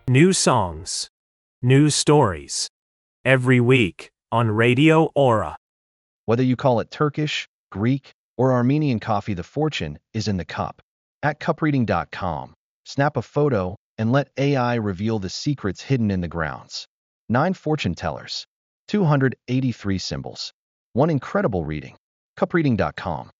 New songs, new stories. Every week on Radio Aura. Whether you call it Turkish, Greek, or Armenian coffee, the fortune is in the cup. At cupreading.com, snap a photo and let AI reveal the secrets hidden in the grounds. 9 fortune tellers, 283 symbols, one incredible reading. Cupreading.com.